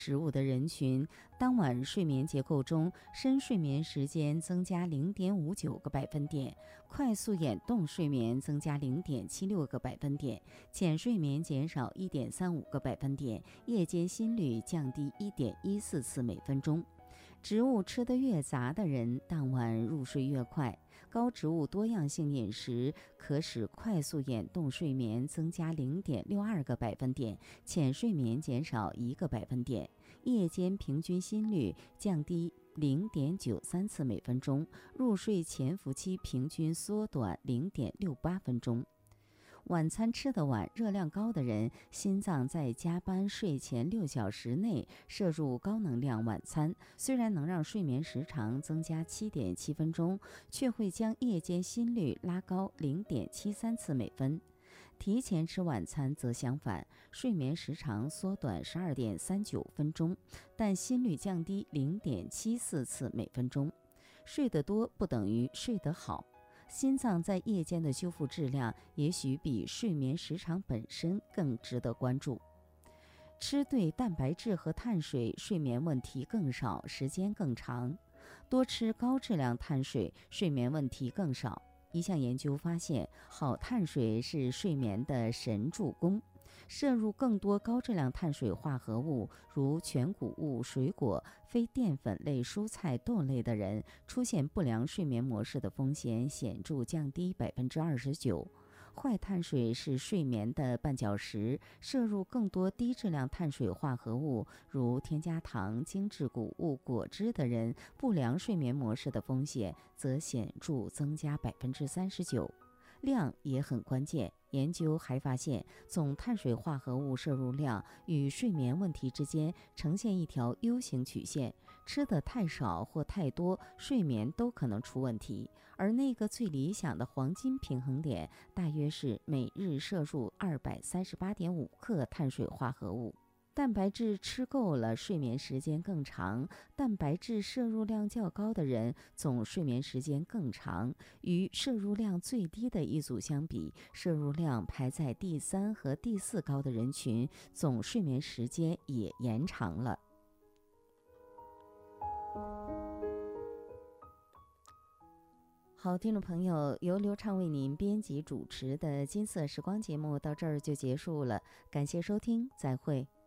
植物的人群，当晚睡眠结构中，深睡眠时间增加0.59个百分点，快速眼动睡眠增加0.76个百分点，浅睡眠减少1.35个百分点，夜间心率降低1.14次每分钟。植物吃得越杂的人，当晚入睡越快。高植物多样性饮食可使快速眼动睡眠增加0.62个百分点，浅睡眠减少1个百分点，夜间平均心率降低0.93次每分钟，入睡潜伏期平均缩短0.68分钟。晚餐吃得晚、热量高的人，心脏在加班睡前6小时内摄入高能量晚餐，虽然能让睡眠时长增加7.7分钟，却会将夜间心率拉高0.73次每分。提前吃晚餐则相反，睡眠时长缩短12.39分钟，但心率降低0.74次每分钟。睡得多不等于睡得好。心脏在夜间的修复质量也许比睡眠时长本身更值得关注。吃对蛋白质和碳水，睡眠问题更少，时间更长。多吃高质量碳水，睡眠问题更少。一项研究发现，好碳水是睡眠的神助攻。摄入更多高质量碳水化合物，如全谷物、水果、非淀粉类蔬菜、豆类的人，出现不良睡眠模式的风险显著降低29%。坏碳水是睡眠的绊脚石，摄入更多低质量碳水化合物，如添加糖、精致谷物、果汁的人，不良睡眠模式的风险则显著增加39%。量也很关键。研究还发现，总碳水化合物摄入量与睡眠问题之间呈现一条 U 型曲线，吃得太少或太多，睡眠都可能出问题。而那个最理想的黄金平衡点，大约是每日摄入238.5克碳水化合物。蛋白质吃够了，睡眠时间更长。蛋白质摄入量较高的人，总睡眠时间更长。与摄入量最低的一组相比，摄入量排在第3和第4高的人群，总睡眠时间也延长了。好，听众朋友，由刘畅为您编辑主持的金色时光节目到这儿就结束了，感谢收听，再会。